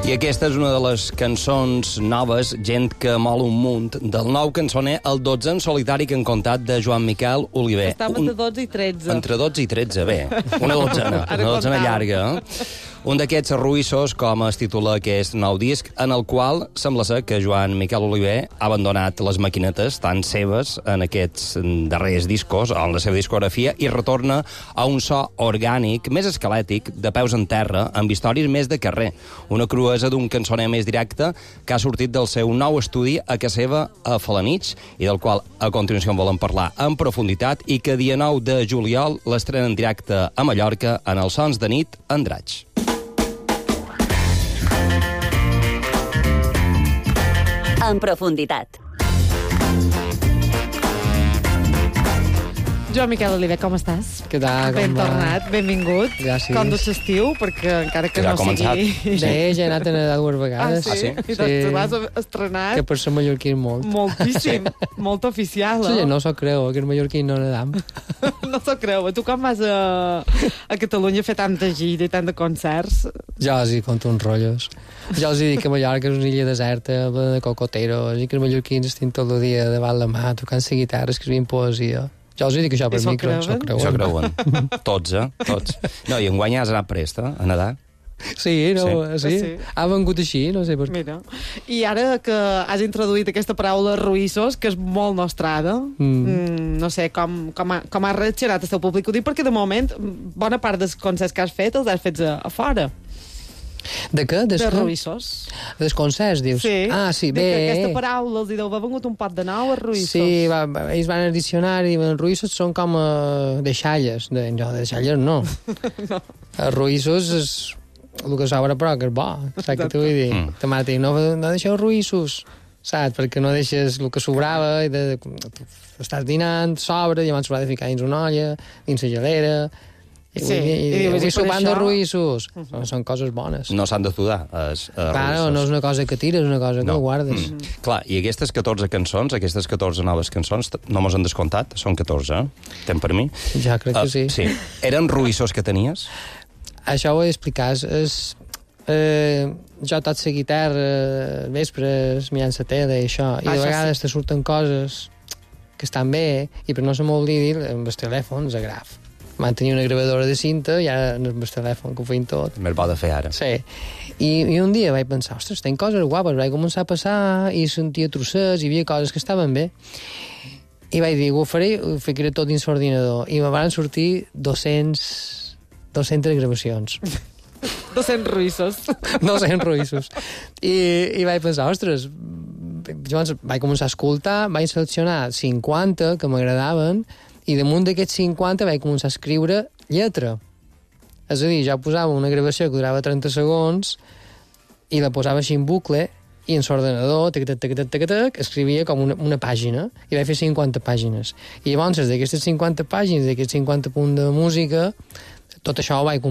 I aquesta és una de les cançons noves, Gent que mola un munt, del nou cançoner, el 12 en solitari que han contat de Joan Miquel Oliver. Estava entre 12 i 13. Entre 12 i 13, bé. Una dotzena llarga. Un d'aquests ruïssos, com es titula aquest nou disc, en el qual sembla ser que Joan Miquel Oliver ha abandonat les maquinetes, tant seves, en aquests darrers discos, o en la seva discografia, i retorna a un so orgànic, més esquelètic, de peus en terra, amb històries més de carrer. Una cruesa d'un cançoner més directe que ha sortit del seu nou estudi a casa seva a Felanitx, i del qual a continuació en volem parlar en profunditat, i que dia 9 de juliol l'estrena en directe a Mallorca en els Sons de Nit Andratx. En profunditat. Joan Miquel Oliver, com estàs? Què tal? Ben tornat, benvingut. Gràcies. Com dus l'estiu, perquè encara que Ja no ha començat. sigui... Sí, ja he anat a nedar dues vegades. Ah, sí? I te l'has estrenat Que per ser mallorquí molt. moltíssim, molt oficial, Sí, eh? no s'ho creu, que els mallorquins no nedam. No s'ho creu. Tu com vas a Catalunya a fer tanta gira i tant de concerts? Jo els hi conto uns rotllos. Jo els hi dic que Mallorca és una illa deserta, plena de cocoteros, i que els mallorquins estan tot el dia davant la mà, tocant la guitarra, escrivint poesia. Jo els dic això per I s'ho micro, s'ho creuen? Això creuen. creuen. Tots, Tots. No, i enguany has anat prest, a nedar. Sí, no, sí. Sí. Ha vengut així, no sé per què. Mira, i ara que has introduït aquesta paraula ruïssos, que és molt nostrada, no sé com ha reaccionat el teu públic, ho dic perquè de moment bona part dels concerts que has fet els has fet a fora. De què? De ruïssos. Dels concerts, dius? Sí. Ah, sí, Dic bé. que aquesta paraula els hi deu haver vengut un pot de nou a ruïssos. Sí, ells van al diccionari i els ruïssos són com deixalles. De deixalles no. No. Els ruïssos és el que s'obre però que és bo. Saps què t'ho vull dir? Temàtic, no deixeu ruïssos, saps? Perquè no deixes el que sobrava i estàs dinant, s'obre, llavors s'haurà de ficar dins una olla, dins la gelera... Sí, i per sopant de això- ruïssos. Són coses bones. No s'han de sudar, Claro, no és una cosa que tires, és una cosa que guardes. Clar, i aquestes 14 cançons, aquestes 14 noves cançons, no mos han descomptat, són 14, Ten per mi. Ja crec que sí. Sí. Eren ruïssos que tenies? Això ho he d'explicar. Jo tot la guitarra, vespres, mirant la tele i això, i de vegades te surten coses que estan bé, i per no se m'oblidi, amb el telèfon, el graf. Van tenir una gravadora de cinta i ara amb el telèfon que ho feien tot. Més bo de fer ara. Sí. I un dia vaig pensar, ostres, tenc coses guapes, vaig començar a passar i sentia trossets, hi havia coses que estaven bé. I vaig dir, ho faré, ho ficaré tot dins l'ordinador. I me van sortir 200 gravacions. 200 ruïssos. 200 ruïssos. I vaig pensar, ostres, llavors vaig començar a escoltar, vaig seleccionar 50 que m'agradaven, i damunt d'aquests 50 vaig començar a escriure lletra. És a dir, jo posava una gravació que durava 30 segons i la posava així en bucle i en l'ordenador, escrivia com una pàgina, i vaig fer 50 pàgines. I llavors, d'aquestes 50 pàgines, d'aquests 50 punts de música, tot això ho vaig